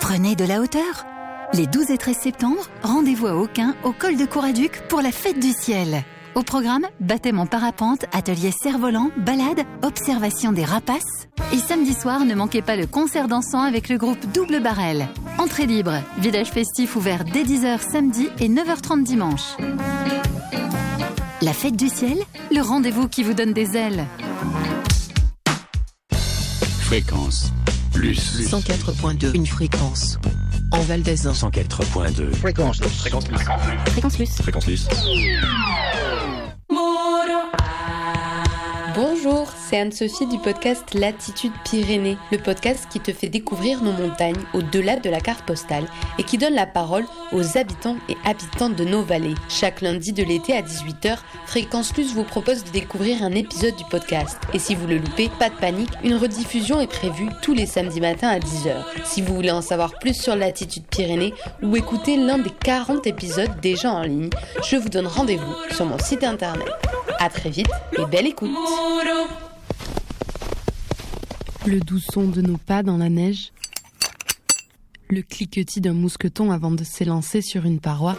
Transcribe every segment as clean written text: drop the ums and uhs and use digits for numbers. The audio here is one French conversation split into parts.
Prenez de la hauteur. Les 12 et 13 septembre, rendez-vous à Aucun, au col de Couraduc, pour la fête du ciel. Au programme, baptême en parapente, atelier cerf-volant, balade, observation des rapaces. Et samedi soir, ne manquez pas le concert dansant avec le groupe Double Barrel. Entrée libre, village festif ouvert dès 10h samedi et 9h30 dimanche. La fête du ciel, le rendez-vous qui vous donne des ailes. Fréquence plus 104.2, une fréquence en Val d'Azun. 104.2 Fréquence plus. Fréquence plus. Fréquence plus. Bonjour, c'est Anne-Sophie du podcast Latitude Pyrénées, le podcast qui te fait découvrir nos montagnes au-delà de la carte postale et qui donne la parole aux habitants et habitantes de nos vallées. Chaque lundi de l'été à 18h, Fréquence Plus vous propose de découvrir un épisode du podcast. Et si vous le loupez, pas de panique, une rediffusion est prévue tous les samedis matins à 10h. Si vous voulez en savoir plus sur Latitude Pyrénées ou écouter l'un des 40 épisodes déjà en ligne, je vous donne rendez-vous sur mon site internet. À très vite et belle écoute. Le doux son de nos pas dans la neige, le cliquetis d'un mousqueton avant de s'élancer sur une paroi,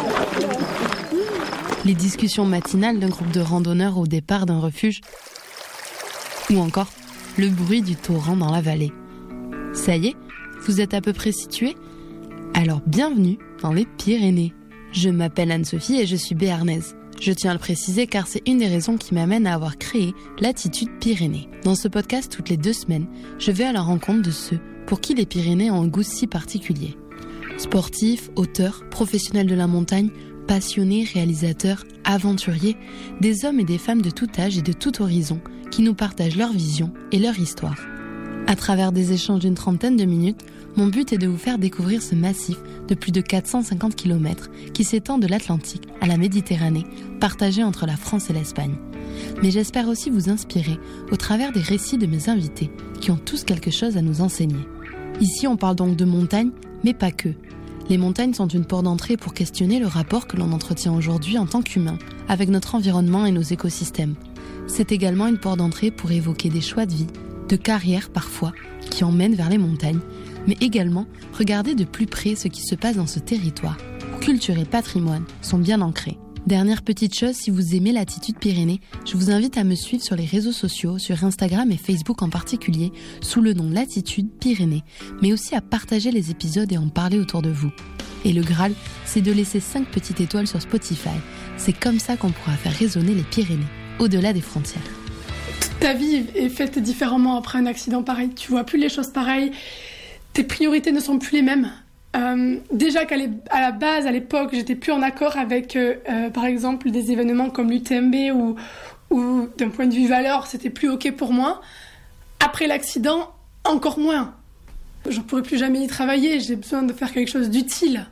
les discussions matinales d'un groupe de randonneurs au départ d'un refuge, ou encore le bruit du torrent dans la vallée. Ça y est, vous êtes à peu près situés ? Alors bienvenue dans les Pyrénées. Je m'appelle Anne-Sophie et je suis béarnaise. Je tiens à le préciser car c'est une des raisons qui m'amène à avoir créé Latitude Pyrénées. Dans ce podcast, toutes les 2 semaines, je vais à la rencontre de ceux pour qui les Pyrénées ont un goût si particulier. Sportifs, auteurs, professionnels de la montagne, passionnés, réalisateurs, aventuriers, des hommes et des femmes de tout âge et de tout horizon qui nous partagent leur vision et leur histoire. À travers des échanges d'une 30aine de minutes, mon but est de vous faire découvrir ce massif de plus de 450 km qui s'étend de l'Atlantique à la Méditerranée, partagé entre la France et l'Espagne. Mais j'espère aussi vous inspirer au travers des récits de mes invités qui ont tous quelque chose à nous enseigner. Ici, on parle donc de montagnes, mais pas que. Les montagnes sont une porte d'entrée pour questionner le rapport que l'on entretient aujourd'hui en tant qu'humain avec notre environnement et nos écosystèmes. C'est également une porte d'entrée pour évoquer des choix de vie, de carrière parfois, qui emmènent vers les montagnes, mais également regarder de plus près ce qui se passe dans ce territoire, où culture et patrimoine sont bien ancrés. Dernière petite chose, si vous aimez Latitude Pyrénées, je vous invite à me suivre sur les réseaux sociaux, sur Instagram et Facebook en particulier, sous le nom Latitude Pyrénées, mais aussi à partager les épisodes et en parler autour de vous. Et le Graal, c'est de laisser 5 petites étoiles sur Spotify. C'est comme ça qu'on pourra faire résonner les Pyrénées, au-delà des frontières. Ta vie est faite différemment après un accident pareil. Tu vois plus les choses pareilles. Tes priorités ne sont plus les mêmes. Déjà qu'à la base, à l'époque, j'étais plus en accord avec, par exemple, des événements comme l'UTMB ou d'un point de vue valeur, c'était plus OK pour moi. Après l'accident, encore moins. Je ne pourrai plus jamais y travailler. J'ai besoin de faire quelque chose d'utile.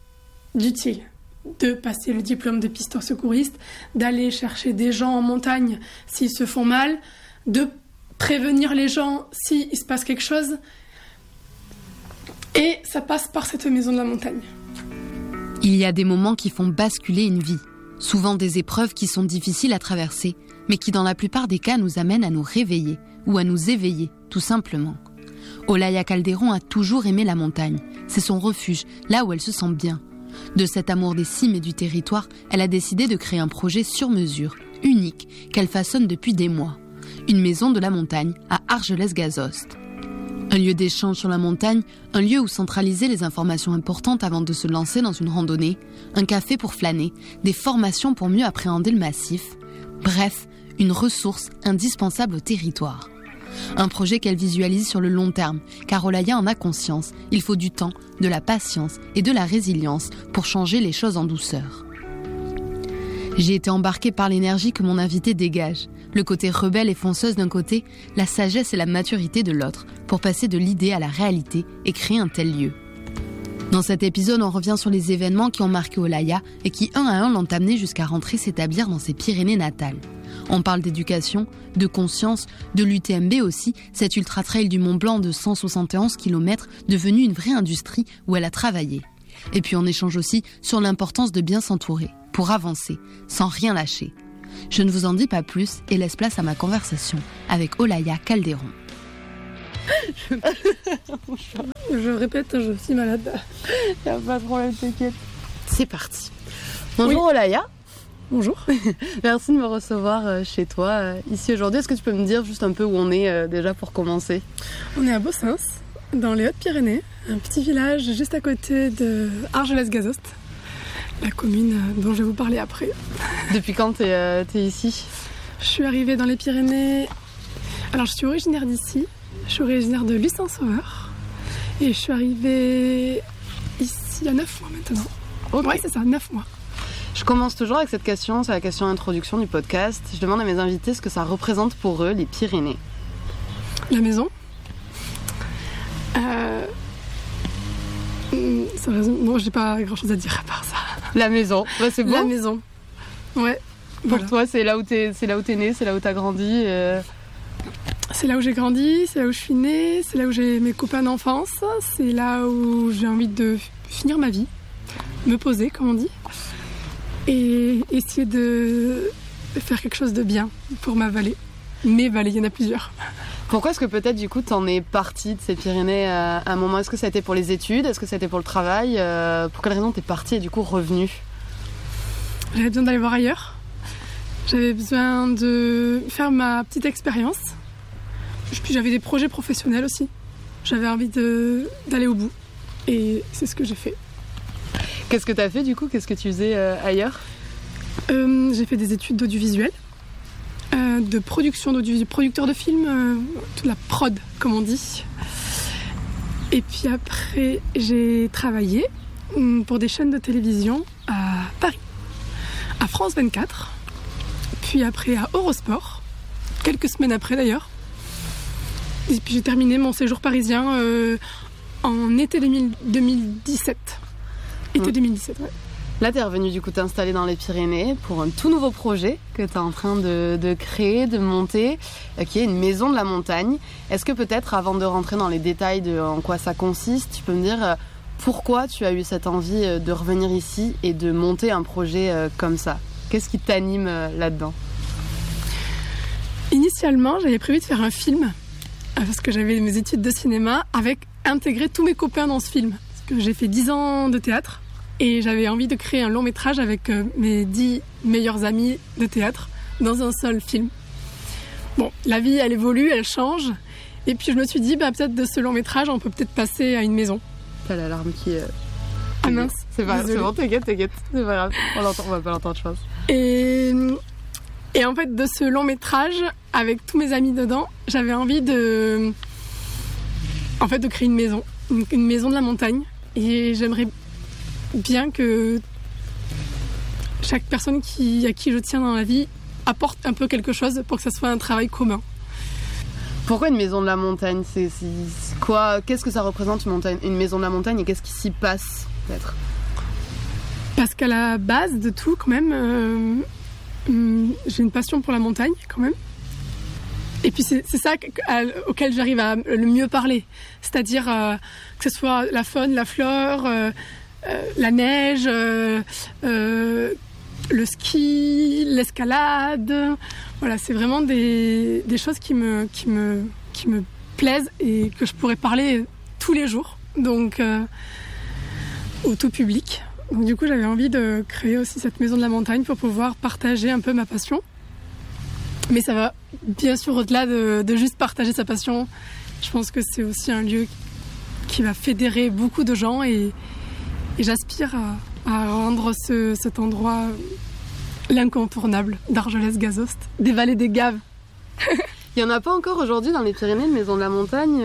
De passer le diplôme de pisteur secouriste, d'aller chercher des gens en montagne s'ils se font mal, de prévenir les gens s'il se passe quelque chose. Et ça passe par cette maison de la montagne. Il y a des moments qui font basculer une vie, souvent des épreuves qui sont difficiles à traverser, mais qui dans la plupart des cas nous amènent à nous réveiller ou à nous éveiller, tout simplement. Olaya Calderon a toujours aimé la montagne. C'est son refuge, là où elle se sent bien. De cet amour des cimes et du territoire, elle a décidé de créer un projet sur mesure, unique, qu'elle façonne depuis des mois. Une maison de la montagne à Argelès-Gazost. Un lieu d'échange sur la montagne, un lieu où centraliser les informations importantes avant de se lancer dans une randonnée, un café pour flâner, des formations pour mieux appréhender le massif. Bref, une ressource indispensable au territoire. Un projet qu'elle visualise sur le long terme, car Olaya en a conscience, il faut du temps, de la patience et de la résilience pour changer les choses en douceur. J'ai été embarquée par l'énergie que mon invitée dégage, le côté rebelle et fonceuse d'un côté, la sagesse et la maturité de l'autre, pour passer de l'idée à la réalité et créer un tel lieu. Dans cet épisode, on revient sur les événements qui ont marqué Olaya et qui, un à un, l'ont amenée jusqu'à rentrer s'établir dans ses Pyrénées natales. On parle d'éducation, de conscience, de l'UTMB aussi, cet ultra-trail du Mont Blanc de 171 km devenu une vraie industrie où elle a travaillé. Et puis on échange aussi sur l'importance de bien s'entourer, pour avancer, sans rien lâcher. Je ne vous en dis pas plus et laisse place à ma conversation avec Olaya Calderon. Je répète, je suis malade. Y a pas de problème, t'inquiète. C'est parti. Bonjour Olaya. Bonjour. Merci de me recevoir chez toi ici aujourd'hui. Est-ce que tu peux me dire juste un peu où on est déjà pour commencer? On est à Bossens, dans les Hautes-Pyrénées, un petit village juste à côté de Argelès-Gazost, la commune dont je vais vous parler après. Depuis quand t'es ici? Je suis arrivée dans les Pyrénées. Alors je suis originaire d'ici. Je suis originaire de Lucin-Sauveur. Et je suis arrivée ici il y a 9 mois maintenant. Okay. Ouais, c'est ça, 9 mois. Je commence toujours avec cette question, c'est la question d'introduction du podcast. Je demande à mes invités ce que ça représente pour eux, les Pyrénées. La maison. Bon, j'ai pas grand chose à dire à part ça. La maison, bah, c'est bon. La maison. Ouais. Pour voilà. toi, c'est là où t'es né, c'est là où t'as grandi. C'est là où j'ai grandi, c'est là où je suis née, c'est là où j'ai mes copains d'enfance, c'est là où j'ai envie de finir ma vie, me poser, comme on dit, et essayer de faire quelque chose de bien pour ma vallée. Mes vallées, il y en a plusieurs. Pourquoi est-ce que peut-être du coup t'en es partie de ces Pyrénées à un moment? Est-ce que ça a été pour les études? Est-ce que ça a été pour le travail? Pour quelle raison t'es partie et du coup revenue? J'avais besoin d'aller voir ailleurs. J'avais besoin de faire ma petite expérience. Puis j'avais des projets professionnels aussi. J'avais envie d'aller au bout. Et c'est ce que j'ai fait. Qu'est-ce que t'as fait du coup? Qu'est-ce que tu faisais ailleurs? J'ai fait des études d'audiovisuel, de production d'audiovisuel, producteur de films, toute la prod comme on dit. Et puis après j'ai travaillé pour des chaînes de télévision à Paris, à France 24, puis après à Eurosport, quelques semaines après d'ailleurs. Et puis j'ai terminé mon séjour parisien en été 2017. Été 2017, ouais. Là, t'es revenue du coup t'installer dans les Pyrénées pour un tout nouveau projet que t'es en train de créer, de monter, qui est une maison de la montagne. Est-ce que peut-être, avant de rentrer dans les détails de en quoi ça consiste, tu peux me dire pourquoi tu as eu cette envie de revenir ici et de monter un projet comme ça? Qu'est-ce qui t'anime là-dedans? Initialement, j'avais prévu de faire un film. Parce que j'avais mes études de cinéma avec intégrer tous mes copains dans ce film. Parce que j'ai fait 10 ans de théâtre et j'avais envie de créer un long métrage avec mes 10 meilleurs amis de théâtre dans un seul film. Bon, la vie elle évolue, elle change et puis je me suis dit peut-être de ce long métrage on peut peut-être passer à une maison. T'as l'alarme qui... Ah mince. C'est bon, t'inquiète. C'est pas grave, on va pas l'entendre je pense. Et en fait, de ce long métrage, avec tous mes amis dedans, j'avais envie de créer une maison de la montagne. Et j'aimerais bien que chaque personne à qui je tiens dans la vie apporte un peu quelque chose pour que ça soit un travail commun. Pourquoi une maison de la montagne? C'est quoi? Qu'est-ce que ça représente une maison de la montagne et qu'est-ce qui s'y passe peut-être? Parce qu'à la base de tout, quand même... j'ai une passion pour la montagne quand même et puis c'est ça auquel j'arrive à le mieux parler, c'est-à-dire que ce soit la faune, la flore, la neige, le ski, l'escalade, voilà, c'est vraiment des choses qui me plaisent et que je pourrais parler tous les jours, donc au tout public. Donc, du coup, j'avais envie de créer aussi cette maison de la montagne pour pouvoir partager un peu ma passion. Mais ça va bien sûr au-delà de juste partager sa passion. Je pense que c'est aussi un lieu qui va fédérer beaucoup de gens et j'aspire à rendre cet endroit l'incontournable d'Argelès-Gazost, des vallées des Gaves. Il n'y en a pas encore aujourd'hui dans les Pyrénées, de maison de la montagne.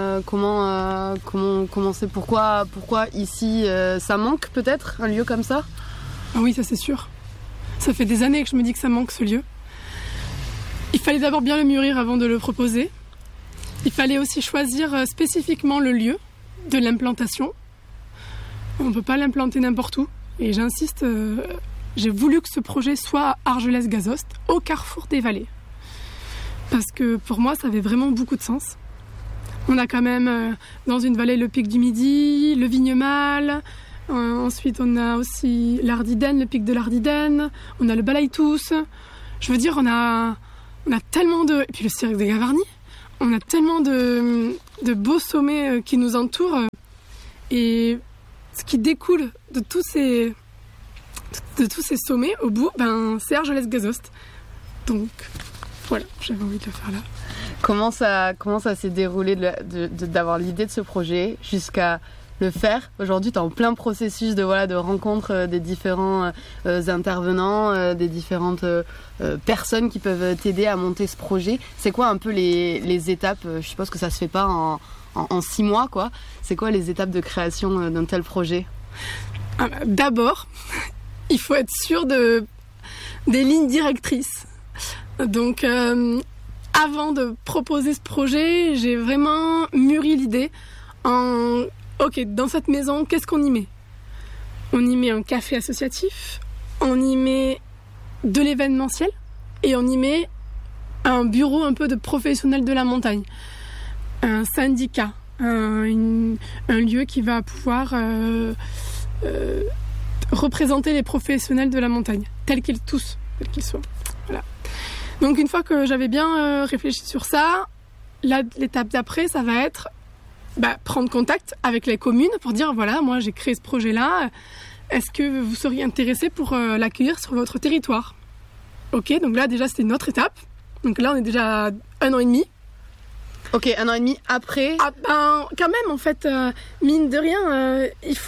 Comment c'est, pourquoi ici ça manque peut-être, un lieu comme ça? Ah oui, ça c'est sûr. Ça fait des années que je me dis que ça manque ce lieu. Il fallait d'abord bien le mûrir avant de le proposer. Il fallait aussi choisir spécifiquement le lieu de l'implantation. On ne peut pas l'implanter n'importe où. Et j'insiste, j'ai voulu que ce projet soit à Argelès-Gazost, au carrefour des vallées. Parce que pour moi, ça avait vraiment beaucoup de sens. On a quand même dans une vallée le pic du Midi, le Vignemale. Ensuite, on a aussi l'Ardiden, le pic de l'Ardiden. On a le Balaïtous. Je veux dire, on a tellement de... Et puis le cirque de Gavarnie. On a tellement de de beaux sommets qui nous entourent. Et ce qui découle de tous ces sommets, au bout, c'est Argelès-Gazost. Donc voilà, j'avais envie de le faire là. Comment ça s'est déroulé d'avoir l'idée de ce projet jusqu'à le faire? Aujourd'hui, tu es en plein processus de rencontre des différents intervenants, des différentes personnes qui peuvent t'aider à monter ce projet. C'est quoi un peu les étapes? Je suppose que ça se fait pas en 6 mois, quoi. C'est quoi les étapes de création d'un tel projet? D'abord, il faut être sûr des lignes directrices. Donc, avant de proposer ce projet, j'ai vraiment mûri l'idée ok, dans cette maison, qu'est-ce qu'on y met? On y met un café associatif, on y met de l'événementiel et on y met un bureau un peu de professionnels de la montagne, un syndicat, un lieu qui va pouvoir représenter les professionnels de la montagne, tels qu'ils soient. Voilà. Donc une fois que j'avais bien réfléchi sur ça, l'étape d'après, ça va être prendre contact avec les communes pour dire voilà, moi j'ai créé ce projet-là, est-ce que vous seriez intéressés pour l'accueillir sur votre territoire? Ok, donc là déjà c'était une autre étape. Donc là on est déjà à 1 an et demi. Ok, 1 an et demi après. Quand même en fait, mine de rien,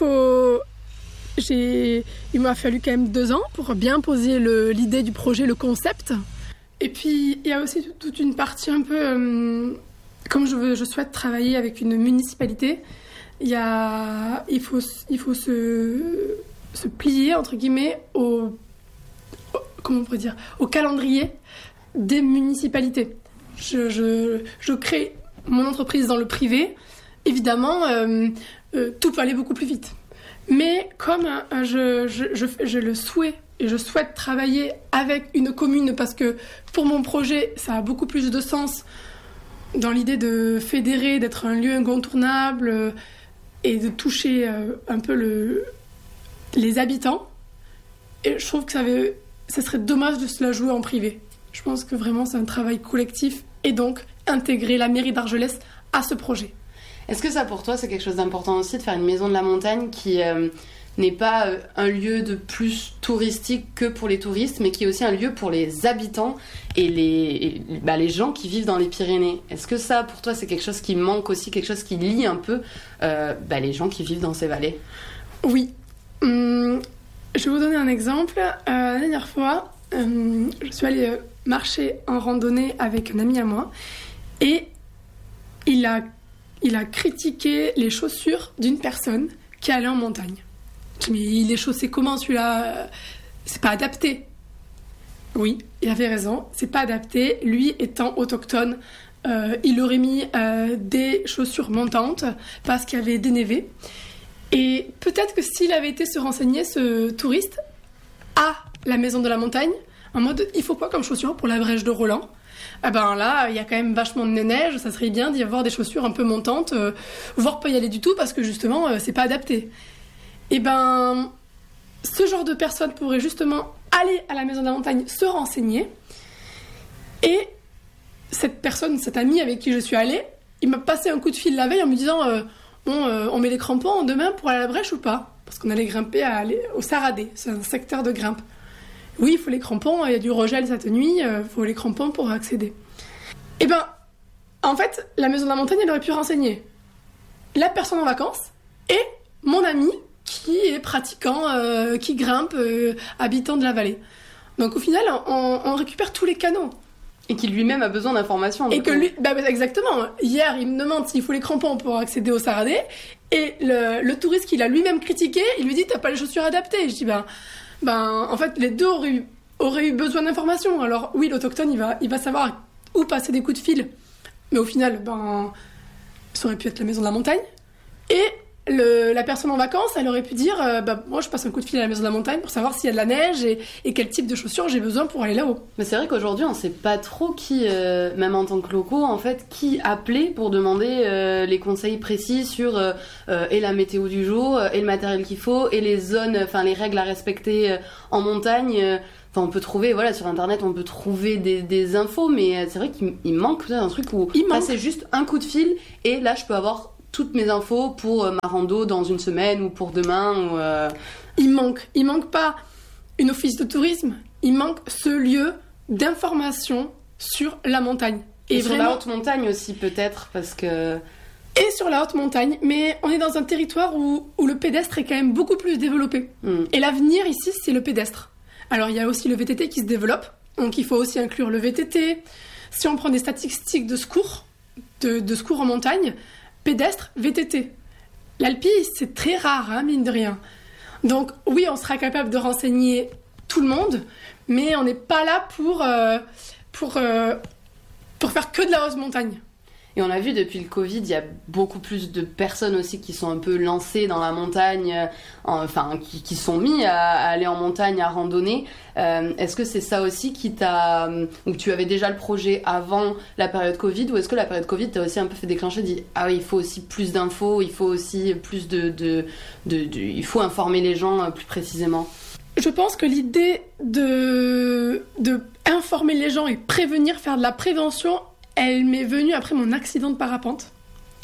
il m'a fallu quand même 2 ans pour bien poser l'idée du projet, le concept. Et puis il y a aussi toute une partie un peu... Comme je souhaite travailler avec une municipalité, il faut se plier entre guillemets au calendrier des municipalités. Je crée mon entreprise dans le privé. Évidemment, tout peut aller beaucoup plus vite. Mais comme je le souhaite et je souhaite travailler avec une commune parce que pour mon projet, ça a beaucoup plus de sens. Dans l'idée de fédérer, d'être un lieu incontournable et de toucher un peu les habitants. Et je trouve que ça serait dommage de se la jouer en privé. Je pense que vraiment c'est un travail collectif et donc intégrer la mairie d'Argelès à ce projet. Est-ce que ça pour toi c'est quelque chose d'important aussi de faire une maison de la montagne qui n'est pas un lieu de plus touristique que pour les touristes, mais qui est aussi un lieu pour les habitants et les gens qui vivent dans les Pyrénées? Est-ce que ça, pour toi, c'est quelque chose qui manque aussi, quelque chose qui lie un peu les gens qui vivent dans ces vallées? Oui. Je vais vous donner un exemple. La dernière fois, je suis allée marcher en randonnée avec un ami à moi et il a critiqué les chaussures d'une personne qui allait en montagne. Mais il est chaussé comment celui-là? C'est pas adapté. Oui, il avait raison, c'est pas adapté. Lui étant autochtone, il aurait mis des chaussures montantes parce qu'il y avait dénévé. Et peut-être que s'il avait été se renseigner, ce touriste, à la maison de la montagne, en mode il faut quoi comme chaussures pour la brèche de Roland? Là, il y a quand même vachement de neige, ça serait bien d'y avoir des chaussures un peu montantes, voire pas y aller du tout parce que justement, c'est pas adapté. Ce genre de personne pourrait justement aller à la maison de la montagne se renseigner. Et cette personne, cet ami avec qui je suis allée, il m'a passé un coup de fil la veille en me disant on met les crampons demain pour aller à la brèche ou pas? Parce qu'on allait grimper au Saradé, c'est un secteur de grimpe. Oui, il faut les crampons, il y a du regel cette nuit, il faut les crampons pour accéder. En fait, la maison de la montagne, elle aurait pu renseigner la personne en vacances et mon ami qui est pratiquant, qui grimpe, habitant de la vallée. Donc au final, on récupère tous les canaux. Et qui lui-même a besoin d'informations. Et que lui, exactement. Hier, il me demande s'il faut les crampons pour accéder au Saradé. Et le touriste qu'il a lui-même critiqué, il lui dit t'as pas les chaussures adaptées. Je dis en fait, les deux auraient eu besoin d'informations. Alors oui, l'autochtone, il va savoir où passer des coups de fil. Mais au final, ça aurait pu être la maison de la montagne. Et la personne en vacances, elle aurait pu dire moi je passe un coup de fil à la maison de la montagne pour savoir s'il y a de la neige et quel type de chaussures j'ai besoin pour aller là-haut. Mais c'est vrai qu'aujourd'hui on sait pas trop qui, même en tant que locaux en fait, qui appeler pour demander les conseils précis sur et la météo du jour, et le matériel qu'il faut, et les zones, enfin les règles à respecter en montagne. Enfin, on peut trouver, voilà, sur internet, on peut trouver des infos, mais c'est vrai qu'il manque peut-être un truc où c'est juste un coup de fil et là je peux avoir toutes mes infos pour ma rando dans une semaine ou pour demain. Il manque pas une office de tourisme, il manque ce lieu d'information sur la montagne. Et sur la haute montagne aussi peut-être, parce que... Et sur la haute montagne, mais on est dans un territoire où le pédestre est quand même beaucoup plus développé. Et l'avenir ici, c'est le pédestre. Alors, il y a aussi le VTT qui se développe, donc il faut aussi inclure le VTT. Si on prend des statistiques de secours, de secours en montagne, pédestre, VTT. L'Alpi, c'est très rare, mine de rien. Donc, oui, on sera capable de renseigner tout le monde, mais on n'est pas là pour faire que de la haute montagne. Et on a vu depuis le Covid, il y a beaucoup plus de personnes aussi qui sont un peu lancées dans la montagne, qui sont mis à aller en montagne, à randonner. Est-ce que c'est ça aussi qui t'a... Ou tu avais déjà le projet avant la période Covid, ou est-ce que la période Covid t'a aussi un peu fait déclencher, dit « Ah oui, il faut aussi plus d'infos, il faut aussi plus il faut informer les gens plus précisément ». Je pense que l'idée de informer les gens et prévenir, faire de la prévention, elle m'est venue après mon accident de parapente.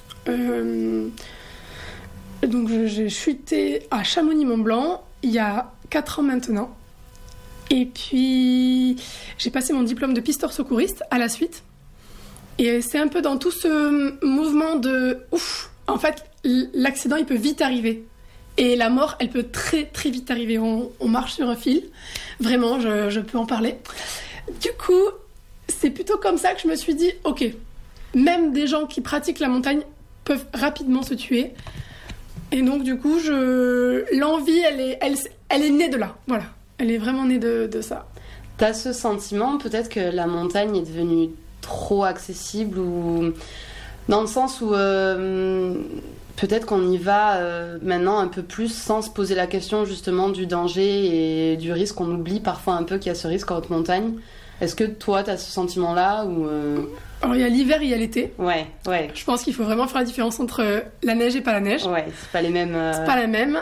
Donc j'ai chuté à Chamonix-Mont-Blanc il y a 4 ans maintenant. Et puis j'ai passé mon diplôme de pisteur secouriste à la suite. Et c'est un peu dans tout ce mouvement de ouf. En fait, l'accident il peut vite arriver. Et la mort, elle peut très très vite arriver. On marche sur un fil. Vraiment, je peux en parler. Du coup, c'est plutôt comme ça que je me suis dit, ok, même des gens qui pratiquent la montagne peuvent rapidement se tuer. Et donc du coup, l'envie, elle est née de là. Voilà, elle est vraiment née de ça. T'as ce sentiment peut-être que la montagne est devenue trop accessible, ou dans le sens où peut-être qu'on y va maintenant un peu plus sans se poser la question justement du danger et du risque. On oublie parfois un peu qu'il y a ce risque en haute montagne. Est-ce que toi, tu as ce sentiment-là ou Alors, il y a l'hiver et il y a l'été. Ouais. Je pense qu'il faut vraiment faire la différence entre la neige et pas la neige. Ouais, c'est pas les mêmes... C'est pas la même.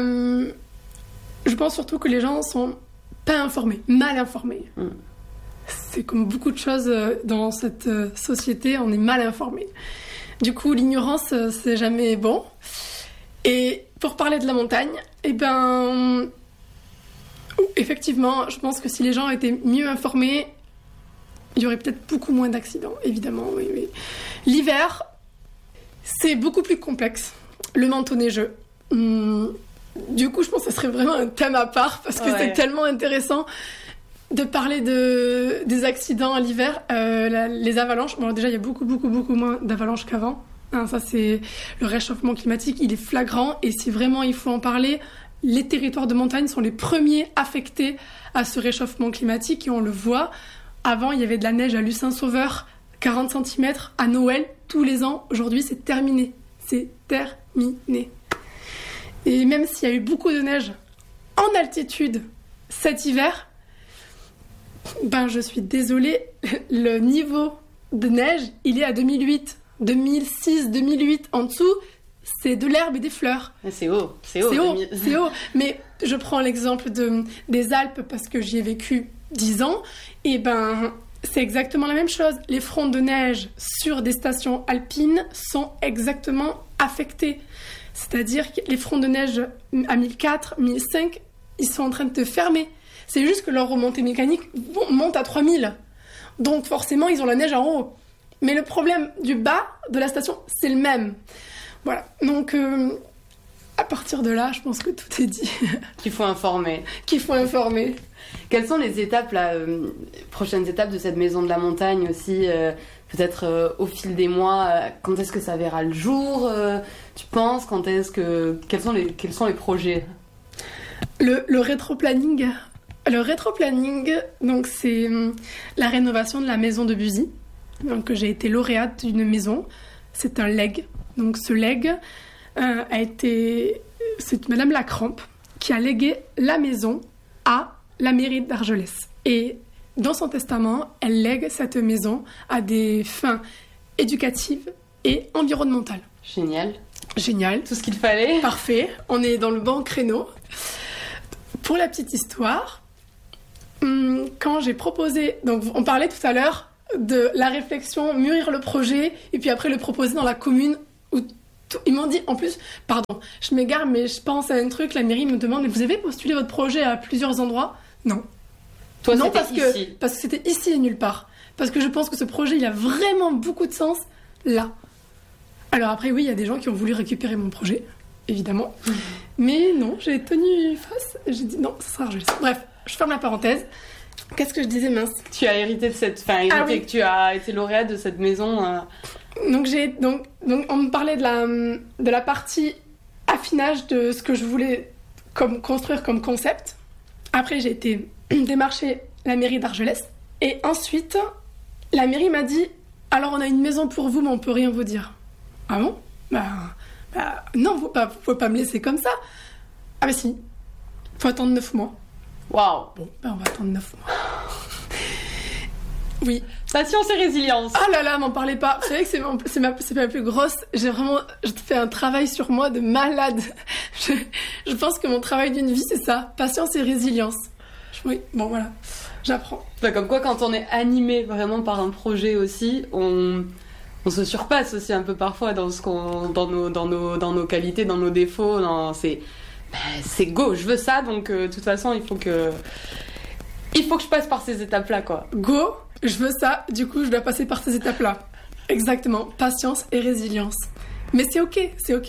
Je pense surtout que les gens sont pas informés, mal informés. C'est comme beaucoup de choses dans cette société, on est mal informés. Du coup, l'ignorance, c'est jamais bon. Et pour parler de la montagne, effectivement, je pense que si les gens étaient mieux informés, il y aurait peut-être beaucoup moins d'accidents, évidemment. Oui. L'hiver, c'est beaucoup plus complexe. Le manteau neigeux. Du coup, je pense que ce serait vraiment un thème à part, parce que c'est tellement intéressant de parler des accidents à l'hiver. Les avalanches, bon, déjà, il y a beaucoup moins d'avalanches qu'avant. Ça, c'est le réchauffement climatique, il est flagrant, et si vraiment il faut en parler... Les territoires de montagne sont les premiers affectés à ce réchauffement climatique et on le voit. Avant, il y avait de la neige à Lucin-Sauveur, 40 cm à Noël tous les ans. Aujourd'hui, c'est terminé. C'est terminé. Et même s'il y a eu beaucoup de neige en altitude cet hiver, je suis désolée, le niveau de neige, il est à 2008, 2006, 2008 en dessous. C'est de l'herbe et des fleurs. C'est haut. C'est haut. Mais je prends l'exemple des Alpes parce que j'y ai vécu 10 ans. Et c'est exactement la même chose. Les fronts de neige sur des stations alpines sont exactement affectés. C'est-à-dire que les fronts de neige à 1004, 1005, ils sont en train de te fermer. C'est juste que leur remontée mécanique monte à 3000. Donc forcément, ils ont la neige en haut. Mais le problème du bas de la station, c'est le même. Voilà, donc à partir de là, je pense que tout est dit. Qu'il faut informer. Quelles sont les étapes, prochaines étapes de cette maison de la montagne aussi, peut-être au fil des mois, quand est-ce que ça verra le jour, tu penses, quels sont les projets? Le rétroplanning. Le rétroplanning, donc c'est la rénovation de la maison de Buzy. Donc j'ai été lauréate d'une maison, c'est un leg. Donc ce leg, c'est Madame Lacrampe qui a légué la maison à la mairie d'Argelès. Et dans son testament, elle lègue cette maison à des fins éducatives et environnementales. Génial. Tout ce qu'il fallait. Parfait. On est dans le bon créneau. Pour la petite histoire, quand j'ai proposé... Donc, on parlait tout à l'heure de la réflexion, mûrir le projet, et puis après le proposer dans la commune où... Ils m'ont dit, en plus, pardon, je m'égare, mais je pense à un truc, la mairie me demande, mais vous avez postulé votre projet à plusieurs endroits ? Non. Toi, non, ici. parce que c'était ici et nulle part. Parce que je pense que ce projet, il a vraiment beaucoup de sens là. Alors après, oui, il y a des gens qui ont voulu récupérer mon projet, évidemment. Mais non, j'ai tenu face, j'ai dit non, ça sera Argelès. Bref, je ferme la parenthèse. Qu'est-ce que je disais, mince ? Tu as hérité de cette... que tu as été lauréate de cette maison... Donc on me parlait de la partie affinage de ce que je voulais construire comme concept. Après, j'ai été démarcher la mairie d'Argelès. Et ensuite, la mairie m'a dit « Alors, on a une maison pour vous, mais on peut rien vous dire. » Ah bon ? Non, vous pouvez pas me laisser comme ça. Ah bah si, faut attendre 9 mois. Waouh. Bon, on va attendre 9 mois. Oui. Patience et résilience. Ah là là, m'en parlez pas. Vous savez que c'est ma plus grosse. J'ai fait un travail sur moi de malade. Je pense que mon travail d'une vie, c'est ça. Patience et résilience. Oui, bon voilà, j'apprends. Comme quoi, quand on est animé vraiment par un projet aussi, on se surpasse aussi un peu parfois dans dans nos qualités, dans nos défauts. C'est go, je veux ça, donc de toute façon, il faut que je passe par ces étapes-là, quoi. Go, je veux ça, du coup, je dois passer par ces étapes-là. Exactement, patience et résilience. Mais c'est ok.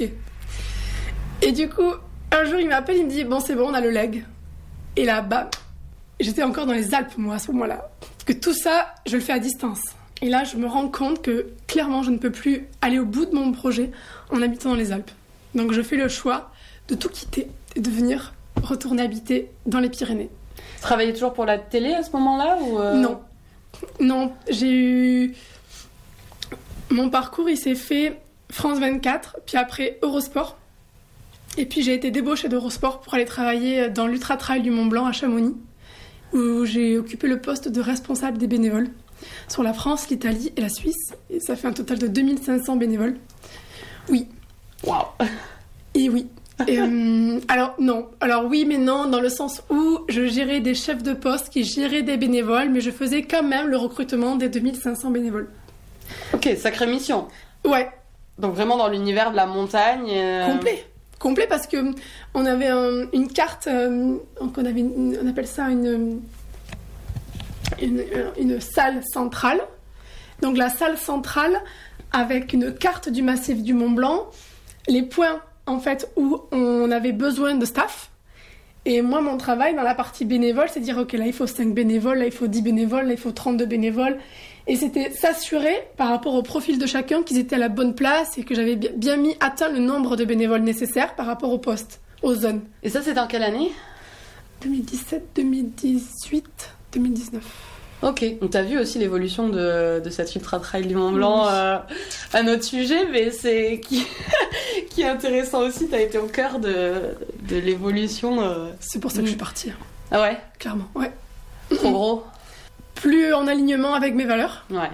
Et du coup, un jour, il m'appelle, il me dit, bon, c'est bon, on a le leg. Et là, bam, j'étais encore dans les Alpes, moi, à ce moment-là. Que tout ça, je le fais à distance. Et là, je me rends compte que, clairement, je ne peux plus aller au bout de mon projet en habitant dans les Alpes. Donc, je fais le choix de tout quitter et de venir retourner habiter dans les Pyrénées. Tu travaillais toujours pour la télé à ce moment-là ou Non, j'ai eu... Mon parcours, il s'est fait France 24, puis après Eurosport. Et puis j'ai été débauchée d'Eurosport pour aller travailler dans l'Ultra Trail du Mont Blanc à Chamonix, où j'ai occupé le poste de responsable des bénévoles sur la France, l'Italie et la Suisse. Et ça fait un total de 2500 bénévoles. Oui. Waouh. Et oui. Et, alors oui mais non, dans le sens où je gérais des chefs de poste qui géraient des bénévoles, mais je faisais quand même le recrutement des 2500 bénévoles. Ok, sacrée mission. Ouais. Donc vraiment dans l'univers de la montagne. Complet parce que on avait une carte, on appelle ça une salle centrale. Donc la salle centrale avec une carte du massif du Mont Blanc, les points en fait où on avait besoin de staff. Et moi, mon travail dans la partie bénévole, c'est dire ok, là il faut 5 bénévoles, là il faut 10 bénévoles, là il faut 32 bénévoles. Et c'était s'assurer par rapport au profil de chacun qu'ils étaient à la bonne place et que j'avais bien atteint le nombre de bénévoles nécessaires par rapport au poste, aux zones. Et ça, c'était en quelle année ? 2017, 2018, 2019. Ok, donc t'as vu aussi l'évolution de cette Ultra Trail du Mont Blanc, un autre sujet, mais c'est qui est intéressant aussi, t'as été au cœur de l'évolution. C'est pour ça que je suis partie. Ah ouais ? Clairement, ouais. Trop gros ? Plus en alignement avec mes valeurs. Ouais.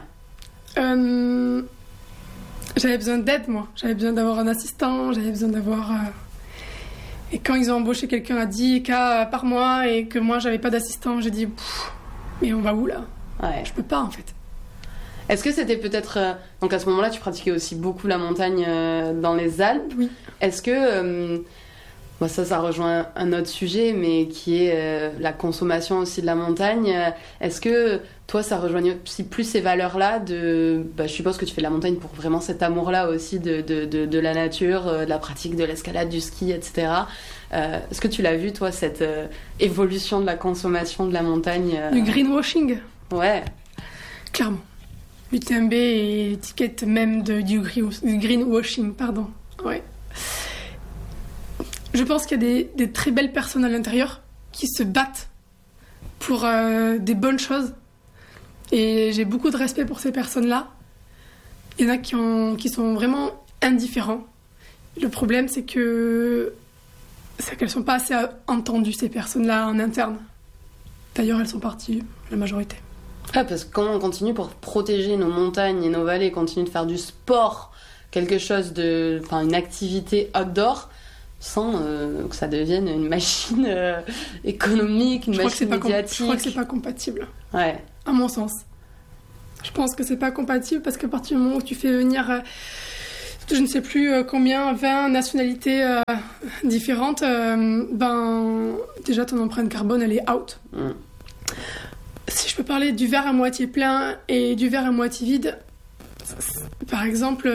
J'avais besoin d'aide, moi. J'avais besoin d'avoir un assistant, j'avais besoin d'avoir... Et quand ils ont embauché quelqu'un à 10 cas par mois et que moi, j'avais pas d'assistant, j'ai dit... Mais on va où, là ? Ouais. Je peux pas, en fait. Est-ce que c'était peut-être... Donc à ce moment-là, tu pratiquais aussi beaucoup la montagne dans les Alpes. Oui. Est-ce que... Bon, ça rejoint un autre sujet, mais qui est la consommation aussi de la montagne. Est-ce que toi, ça rejoignait aussi plus ces valeurs-là de... je suppose que tu fais de la montagne pour vraiment cet amour-là aussi de la nature, de la pratique de l'escalade, du ski, etc. Est-ce que tu l'as vu, toi, cette évolution de la consommation de la montagne Du greenwashing. Ouais. Clairement. L'UTMB et l'étiquette même du greenwashing, pardon. Ouais. Je pense qu'il y a des très belles personnes à l'intérieur qui se battent pour des bonnes choses. Et j'ai beaucoup de respect pour ces personnes-là. Il y en a qui sont vraiment indifférents. Le problème, c'est qu'elles sont pas assez entendues, ces personnes-là, en interne. D'ailleurs, elles sont parties, la majorité. Ah, parce que comment on continue pour protéger nos montagnes et nos vallées, continuer de faire du sport, quelque chose de... Enfin, une activité outdoor, sans que ça devienne une machine économique, une machine médiatique. Je crois que c'est pas compatible. Ouais. À mon sens. Je pense que c'est pas compatible parce qu'à partir du moment où tu fais venir... je ne sais plus combien, 20 nationalités différentes, déjà ton empreinte carbone, elle est out. Si je peux parler du verre à moitié plein et du verre à moitié vide, par exemple,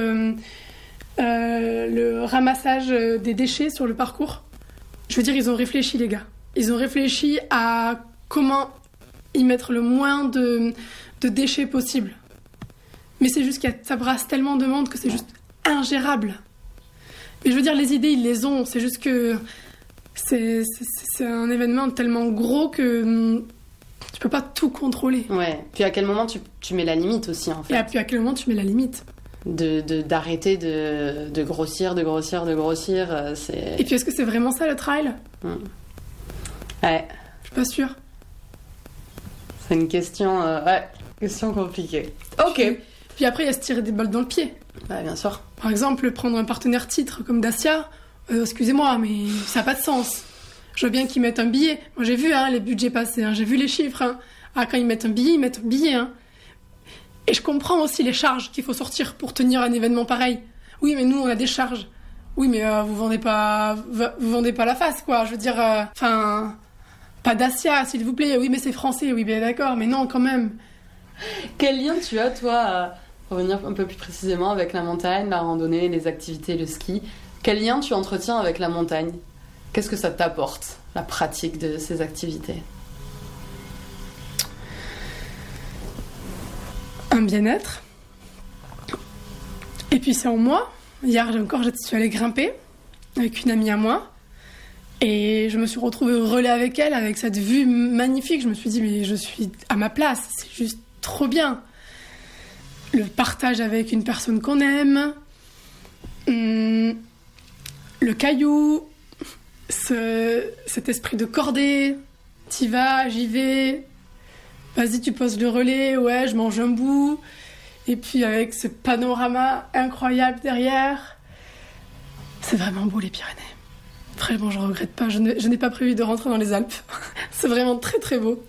le ramassage des déchets sur le parcours, je veux dire, ils ont réfléchi, les gars. Ils ont réfléchi à comment y mettre le moins de déchets possible. Mais c'est juste que ça brasse tellement de monde que c'est juste ingérable. Mais je veux dire, les idées, ils les ont. C'est juste que c'est un événement tellement gros que tu peux pas tout contrôler. Ouais. Puis à quel moment tu mets la limite aussi, en fait. Et puis à quel moment tu mets la limite. D'arrêter de grossir. C'est... Et puis est-ce que c'est vraiment ça le trail ? Ouais. Je suis pas sûre. C'est une question, question compliquée. Ok. Puis après, il y a se tirer des balles dans le pied. Bah, bien sûr. Par exemple, prendre un partenaire titre comme Dacia, excusez-moi, mais ça n'a pas de sens. Je veux bien qu'ils mettent un billet. Moi, j'ai vu les budgets passer, j'ai vu les chiffres. Quand ils mettent un billet, ils mettent un billet. Et je comprends aussi les charges qu'il faut sortir pour tenir un événement pareil. Oui, mais nous, on a des charges. Oui, mais vous vendez pas la face, quoi. Je veux dire, pas Dacia, s'il vous plaît. Oui, mais c'est français. Oui, bien d'accord, mais non, quand même. Quel lien tu as, toi, pour revenir un peu plus précisément, avec la montagne, la randonnée, les activités, le ski ? Quel lien tu entretiens avec la montagne ? Qu'est-ce que ça t'apporte, la pratique de ces activités ? Un bien-être. Et puis c'est en moi. Hier encore, je suis allée grimper avec une amie à moi. Et je me suis retrouvée au relais avec elle, avec cette vue magnifique. Je me suis dit, mais je suis à ma place. C'est juste trop bien. Le partage avec une personne qu'on aime. Le caillou. Cet esprit de cordée. T'y vas, j'y vais. Vas-y, tu poses le relais. Ouais, je mange un bout. Et puis avec ce panorama incroyable derrière. C'est vraiment beau, les Pyrénées. Vraiment, je regrette pas. Je n'ai pas prévu de rentrer dans les Alpes. C'est vraiment très, très beau.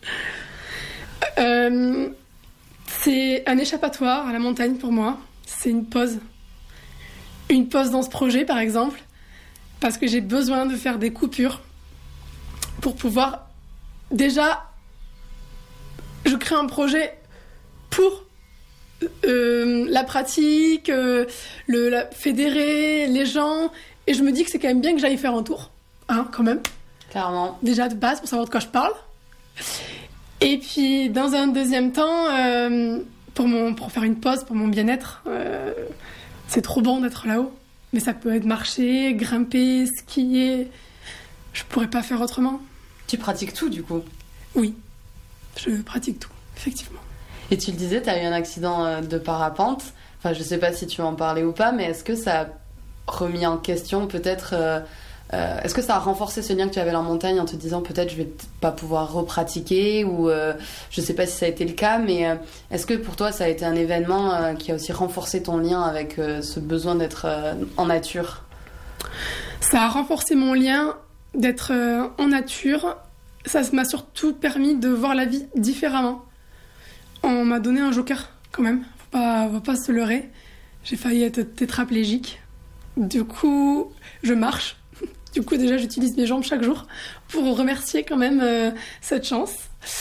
C'est un échappatoire à la montagne pour moi. C'est une pause. Une pause dans ce projet, par exemple, parce que j'ai besoin de faire des coupures pour pouvoir... Déjà, je crée un projet pour la pratique, fédérer les gens... Et je me dis que c'est quand même bien que j'aille faire un tour, quand même. Clairement. Déjà de base, pour savoir de quoi je parle. Et puis, dans un deuxième temps, pour faire une pause, pour mon bien-être, c'est trop bon d'être là-haut. Mais ça peut être marcher, grimper, skier. Je pourrais pas faire autrement. Tu pratiques tout, du coup ? Oui, je pratique tout, effectivement. Et tu le disais, tu as eu un accident de parapente. Enfin, je sais pas si tu veux en parler ou pas, mais est-ce que ça a remis en question peut-être est-ce que ça a renforcé ce lien que tu avais en montagne en te disant peut-être je vais pas pouvoir repratiquer ou je sais pas si ça a été le cas, mais est-ce que pour toi ça a été un événement qui a aussi renforcé ton lien avec ce besoin d'être en nature ? Ça a renforcé mon lien d'être en nature. Ça m'a surtout permis de voir la vie différemment. On m'a donné un joker quand même, faut pas se leurrer. J'ai failli être tétraplégique. Du coup, je marche. Du coup, déjà, j'utilise mes jambes chaque jour pour remercier quand même cette chance.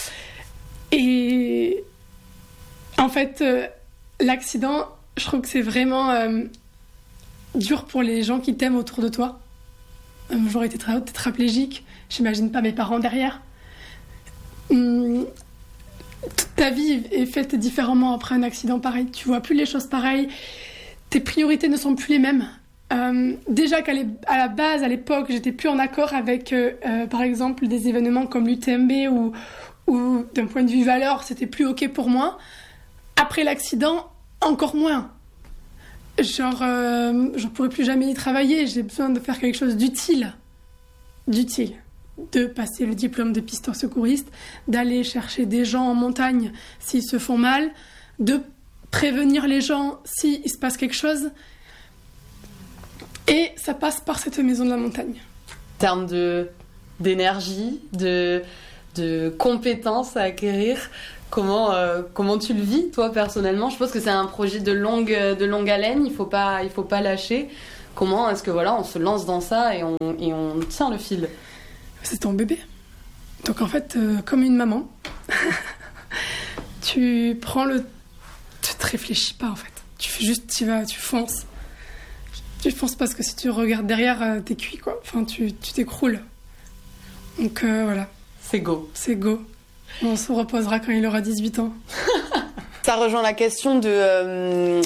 Et en fait, l'accident, je trouve que c'est vraiment dur pour les gens qui t'aiment autour de toi. J'aurais été tétraplégique, j'imagine pas mes parents derrière. Toute ta vie est faite différemment après un accident pareil. Tu vois plus les choses pareilles. Tes priorités ne sont plus les mêmes. Déjà qu'à la base, à l'époque, j'étais plus en accord avec, par exemple, des événements comme l'UTMB ou d'un point de vue valeur, c'était plus OK pour moi. Après l'accident, encore moins. Genre, je ne pourrais plus jamais y travailler. J'ai besoin de faire quelque chose d'utile. De passer le diplôme de pisteur secouriste, d'aller chercher des gens en montagne s'ils se font mal, de prévenir les gens s'il se passe quelque chose. Et ça passe par cette maison de la montagne. En termes d'énergie, de compétences à acquérir, comment tu le vis, toi, personnellement ? Je pense que c'est un projet de longue haleine, il faut pas lâcher. Comment est-ce que on se lance dans ça et on tient le fil ? C'est ton bébé. Donc en fait, comme une maman, tu prends tu te réfléchis pas en fait. Tu fais juste, tu vas, tu fonces. Tu fonces parce que si tu regardes derrière, t'es cuit quoi. Enfin, tu t'écroules. Donc voilà. C'est go. C'est go. On se reposera quand il aura 18 ans. Ça rejoint la question de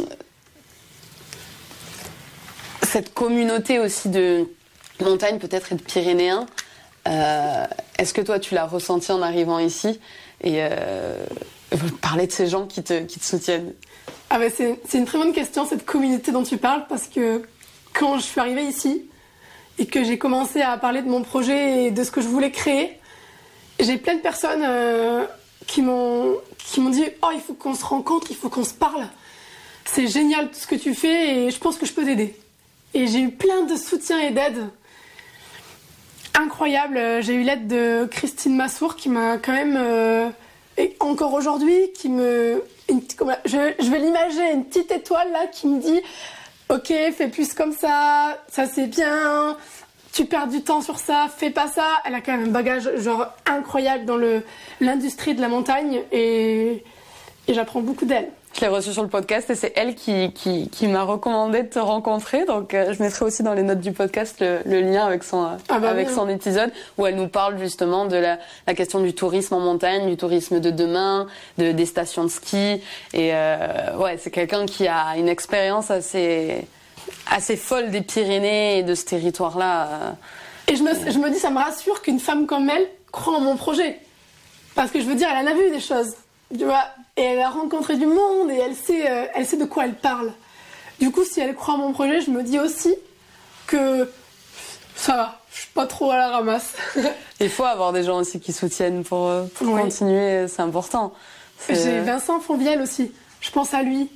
cette communauté aussi de montagne peut-être et de Pyrénéens. Est-ce que toi tu l'as ressenti en arrivant ici et parler de ces gens qui te soutiennent? Ah bah c'est une très bonne question cette communauté dont tu parles parce que quand je suis arrivée ici et que j'ai commencé à parler de mon projet et de ce que je voulais créer, j'ai plein de personnes qui m'ont dit « Oh, il faut qu'on se rencontre, il faut qu'on se parle. C'est génial tout ce que tu fais et je pense que je peux t'aider. » Et j'ai eu plein de soutien et d'aide. Incroyable. J'ai eu l'aide de Christine Massour qui m'a quand même, et encore aujourd'hui, je vais l'imager, une petite étoile là qui me dit « Ok, fais plus comme ça c'est bien. » Tu perds du temps sur ça, fais pas ça. Elle a quand même un bagage genre incroyable dans l'industrie de la montagne et j'apprends beaucoup d'elle. Je l'ai reçue sur le podcast et c'est elle qui m'a recommandé de te rencontrer. Donc je mettrai aussi dans les notes du podcast le lien avec son épisode où elle nous parle justement de la question du tourisme en montagne, du tourisme de demain, des stations de ski. Et c'est quelqu'un qui a une expérience assez folle des Pyrénées et de ce territoire-là. Et je me dis, ça me rassure qu'une femme comme elle croit en mon projet. Parce que je veux dire, elle en a vu des choses, tu vois, et elle a rencontré du monde et elle sait de quoi elle parle. Du coup, si elle croit en mon projet, je me dis aussi que ça va, je suis pas trop à la ramasse. Il faut avoir des gens aussi qui soutiennent pour continuer, c'est important. J'ai Vincent Fonvielle aussi, je pense à lui.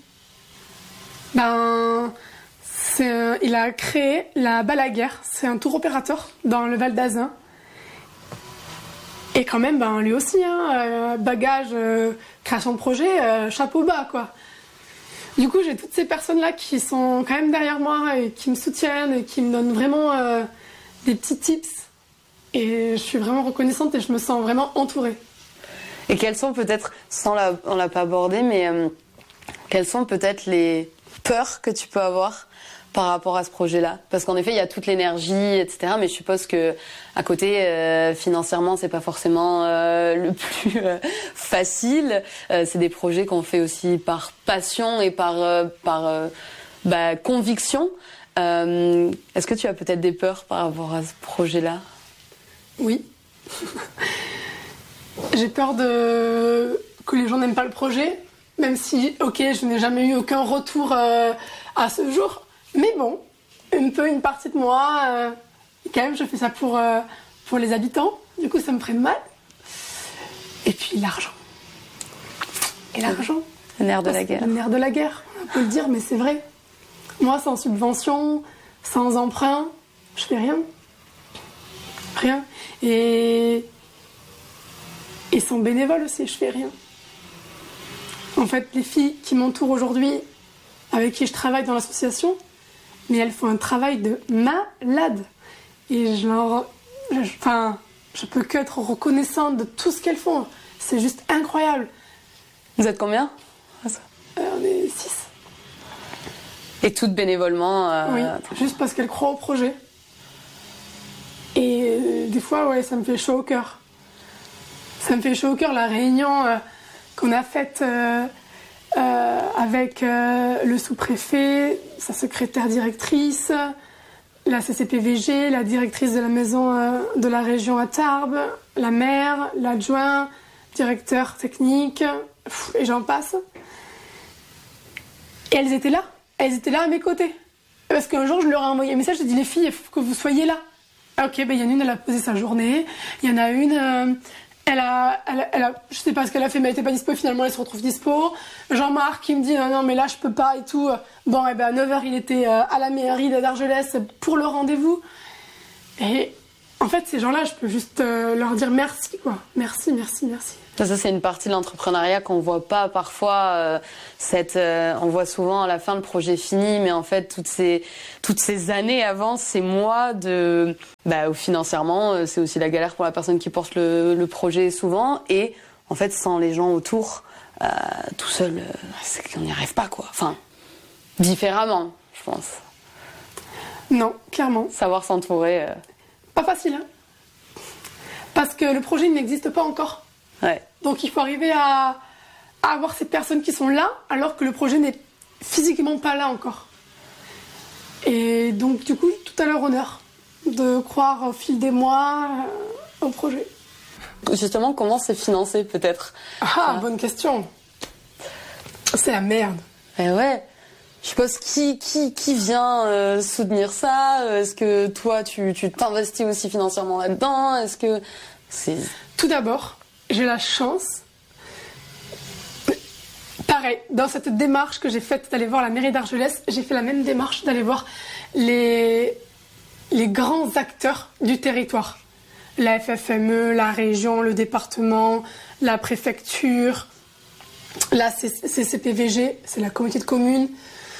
Il a créé la Balaguère, c'est un tour opérateur dans le Val d'Azun. Et quand même, lui aussi, bagage, création de projet, chapeau bas, quoi. Du coup, j'ai toutes ces personnes-là qui sont quand même derrière moi et qui me soutiennent et qui me donnent vraiment des petits tips. Et je suis vraiment reconnaissante et je me sens vraiment entourée. Et quelles sont peut-être, on l'a pas abordé, mais quelles sont peut-être les peurs que tu peux avoir par rapport à ce projet-là? Parce qu'en effet, il y a toute l'énergie, etc. Mais je suppose que à côté, financièrement, c'est pas forcément le plus facile. C'est des projets qu'on fait aussi par passion et par conviction. Est-ce que tu as peut-être des peurs par rapport à ce projet-là? Oui. J'ai peur que les gens n'aiment pas le projet, même si, je n'ai jamais eu aucun retour à ce jour. Mais bon, une partie de moi, quand même, je fais ça pour les habitants. Du coup, ça me ferait mal. Et puis l'argent. Et l'argent. Le nerf de la guerre. Le nerf de la guerre, on peut le dire, mais c'est vrai. Moi, sans subvention, sans emprunt, je fais rien. Rien. Et sans bénévole aussi, je fais rien. En fait, les filles qui m'entourent aujourd'hui, avec qui je travaille dans l'association, mais elles font un travail de malade. Et je peux qu'être reconnaissante de tout ce qu'elles font. C'est juste incroyable. Vous êtes combien? On est 6. Et toutes bénévolement Oui, juste parce qu'elles croient au projet. Et des fois, ça me fait chaud au cœur. Ça me fait chaud au cœur, la réunion qu'on a faite avec le sous-préfet, sa secrétaire directrice, la CCPVG, la directrice de la maison de la région à Tarbes, la maire, l'adjoint, directeur technique, et j'en passe. Et elles étaient là. elles étaient là à mes côtés. Parce qu'un jour, je leur ai envoyé un message, j'ai dit, les filles, il faut que vous soyez là. Ah, ok, il y en a une, elle a posé sa journée. Il y en a une, elle a, je sais pas ce qu'elle a fait, mais elle était pas dispo, finalement, elle se retrouve dispo. Jean-Marc, qui me dit, non, mais là, je peux pas et tout. Bon, à 9h, il était à la mairie d'Argelès pour le rendez-vous. Et en fait, ces gens-là, je peux juste leur dire merci, quoi. Merci. Ça, c'est une partie de l'entrepreneuriat qu'on voit pas parfois. On voit souvent à la fin le projet fini, mais en fait toutes ces années avant, ces mois où financièrement, c'est aussi la galère pour la personne qui porte le projet souvent, et en fait sans les gens autour, tout seul, c'est qu'on n'y arrive pas, quoi. Enfin, différemment, je pense. Non, clairement. Savoir s'entourer. Pas facile, hein. Parce que le projet n'existe pas encore. Ouais. Donc il faut arriver à avoir ces personnes qui sont là alors que le projet n'est physiquement pas là encore. Et donc du coup, tout à leur honneur de croire au fil des mois au projet. Justement, comment c'est financé peut-être? Bonne question. C'est la merde. Ouais. Je suppose qui vient soutenir ça? Est-ce que toi, tu t'investis aussi financièrement là-dedans? Est-ce que c'est... Tout d'abord, j'ai la chance, pareil, dans cette démarche que j'ai faite d'aller voir la mairie d'Argelès, j'ai fait la même démarche d'aller voir les grands acteurs du territoire. La FFME, la région, le département, la préfecture, la CCPVG, c'est la communauté de communes,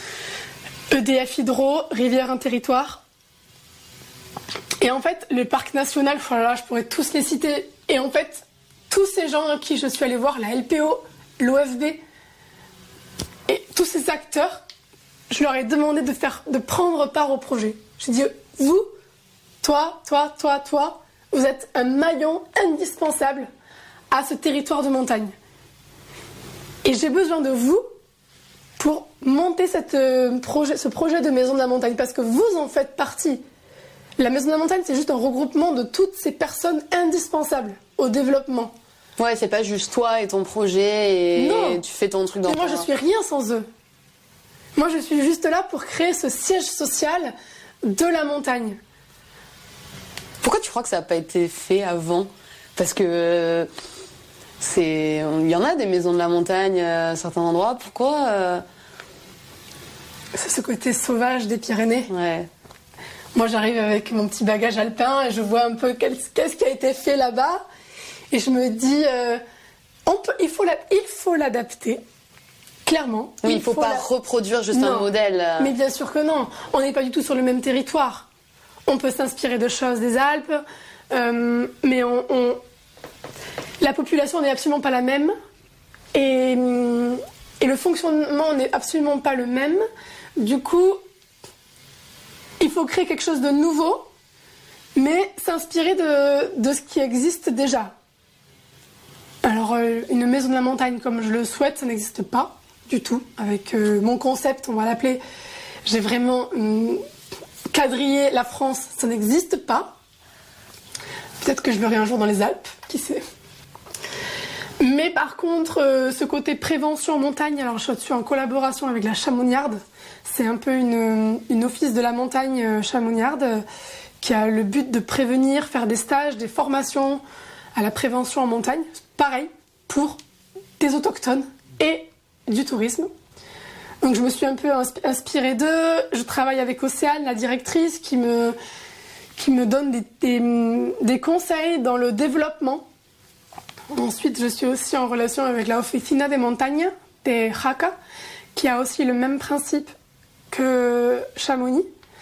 EDF Hydro, Rivière un territoire. Et en fait, le parc national, je pourrais tous les citer. Et en fait, tous ces gens à qui je suis allée voir, la LPO, l'OFB, et tous ces acteurs, je leur ai demandé de prendre part au projet. J'ai dit, vous, toi, vous êtes un maillon indispensable à ce territoire de montagne. Et j'ai besoin de vous pour monter ce projet de Maison de la Montagne, parce que vous en faites partie. La Maison de la Montagne, c'est juste un regroupement de toutes ces personnes indispensables au développement. Ouais, c'est pas juste toi et ton projet et non. Tu fais ton truc dans moi, je suis rien sans eux. Moi, je suis juste là pour créer ce siège social de la montagne. Pourquoi tu crois que ça n'a pas été fait avant? Parce que il y en a des maisons de la montagne à certains endroits. Pourquoi C'est ce côté sauvage des Pyrénées. Ouais. Moi, j'arrive avec mon petit bagage alpin et je vois un peu qu'est-ce qui a été fait là-bas. Et je me dis, il faut l'adapter, clairement. Oui, il ne faut pas reproduire juste un modèle. Mais bien sûr que non. On n'est pas du tout sur le même territoire. On peut s'inspirer de choses des Alpes, mais la population n'est absolument pas la même. Et le fonctionnement n'est absolument pas le même. Du coup, il faut créer quelque chose de nouveau, mais s'inspirer de ce qui existe déjà. Alors, une maison de la montagne comme je le souhaite, ça n'existe pas du tout. Avec mon concept, on va l'appeler, j'ai vraiment quadrillé la France, ça n'existe pas. Peut-être que je l'aurai un jour dans les Alpes, qui sait. Mais par contre, ce côté prévention en montagne, alors je suis en collaboration avec la Chamoniarde. C'est un peu une office de la montagne chamoniarde qui a le but de prévenir, faire des stages, des formations à la prévention en montagne. Pareil, pour des autochtones et du tourisme. Donc je me suis un peu inspirée d'eux. Je travaille avec Océane, la directrice, qui me donne des conseils dans le développement. Ensuite, je suis aussi en relation avec la Oficina des montagnes, des Jaca, qui a aussi le même principe que Chamonix.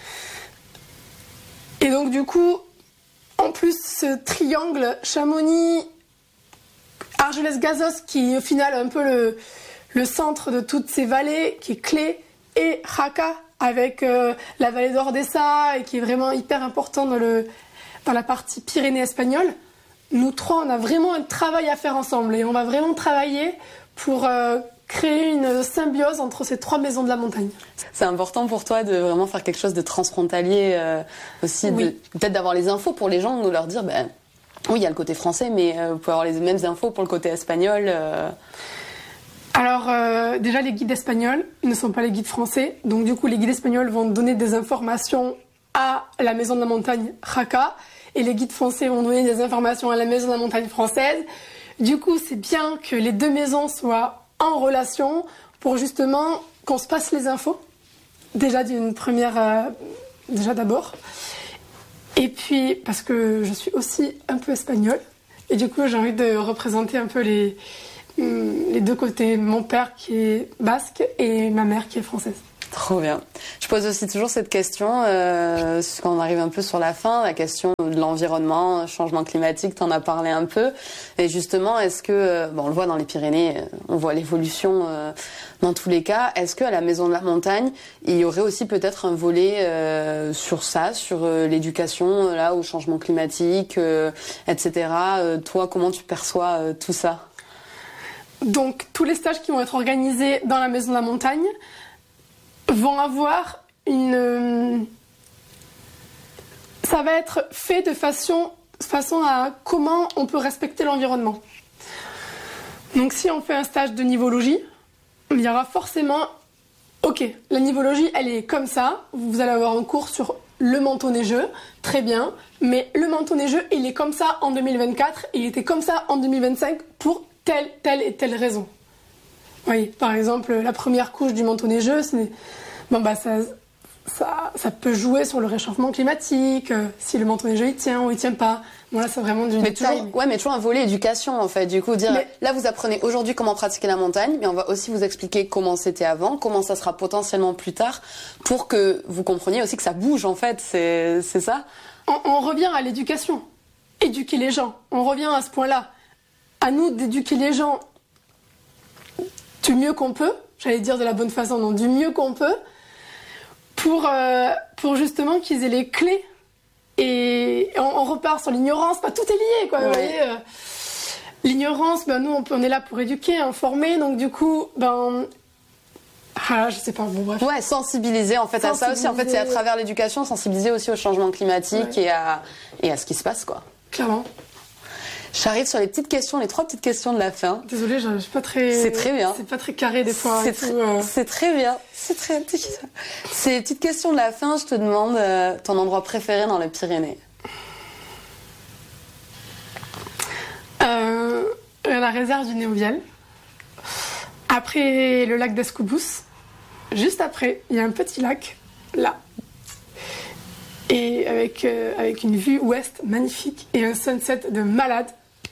Et donc du coup, en plus, ce triangle Chamonix, Argelès-Gazos, qui est au final un peu le centre de toutes ces vallées, qui est clé, et Jaca, avec la vallée d'Ordesa, et qui est vraiment hyper important dans la partie Pyrénées espagnole. Nous trois, on a vraiment un travail à faire ensemble, et on va vraiment travailler pour créer une symbiose entre ces trois maisons de la montagne. C'est important pour toi de vraiment faire quelque chose de transfrontalier aussi, oui. Peut-être d'avoir les infos pour les gens, de leur dire, oui, il y a le côté français, mais vous pouvez avoir les mêmes infos pour le côté espagnol. Alors, avoir déjà les guides espagnols, ils ne sont pas les guides français. Donc du coup, les guides espagnols vont donner des informations à la Maison de la Montagne Jaca et les guides français vont donner des informations à la Maison de la Montagne française. Du coup, c'est bien que les deux maisons soient en relation pour justement qu'on se passe les infos. Déjà déjà d'abord. Et puis, parce que je suis aussi un peu espagnole. Et du coup, j'ai envie de représenter un peu les deux côtés. Mon père qui est basque et ma mère qui est française. Trop bien. Je pose aussi toujours cette question quand on arrive un peu sur la fin, la question de l'environnement, changement climatique, t'en as parlé un peu. Et justement, est-ce que, on le voit dans les Pyrénées, on voit l'évolution dans tous les cas. Est-ce qu'à la Maison de la Montagne, il y aurait aussi peut-être un volet sur ça, sur l'éducation là, au changement climatique, etc. Toi, comment tu perçois tout ça ? Donc, tous les stages qui vont être organisés dans la Maison de la Montagne vont avoir ça va être fait de façon à comment on peut respecter l'environnement. Donc si on fait un stage de nivologie, il y aura forcément, ok, la nivologie elle est comme ça, vous allez avoir un cours sur le manteau neigeux, très bien, mais le manteau neigeux il est comme ça en 2024 et il était comme ça en 2025 pour telle et telle raison. Oui, par exemple, la première couche du manteau neigeux, ça peut jouer sur le réchauffement climatique, si le manteau neigeux il tient ou il tient pas. Bon là, c'est vraiment du détail. Mais toujours un volet éducation en fait. Du coup, là vous apprenez aujourd'hui comment pratiquer la montagne, mais on va aussi vous expliquer comment c'était avant, comment ça sera potentiellement plus tard, pour que vous compreniez aussi que ça bouge en fait. C'est ça. On revient à l'éducation, éduquer les gens. On revient à ce point-là. À nous d'éduquer les gens du mieux qu'on peut, j'allais dire de la bonne façon, non, du mieux qu'on peut, pour justement qu'ils aient les clés. Et on repart sur l'ignorance, tout est lié, quoi. Ouais. Vous voyez, l'ignorance, nous, on est là pour éduquer, informer, donc du coup, je sais pas, bon bref. Ouais, sensibiliser en fait à ça aussi. En fait, c'est à travers l'éducation, sensibiliser aussi au changement climatique et à ce qui se passe, quoi. Clairement. J'arrive sur les petites questions, les 3 petites questions de la fin. Désolée, je suis pas très... C'est très bien. C'est pas très carré des fois. C'est très bien. C'est très petit. C'est les petites questions de la fin. Je te demande ton endroit préféré dans les Pyrénées. La réserve du Néoviel. Après le lac d'Escoubous. Juste après, il y a un petit lac, là. Et avec une vue ouest magnifique et un sunset de malade.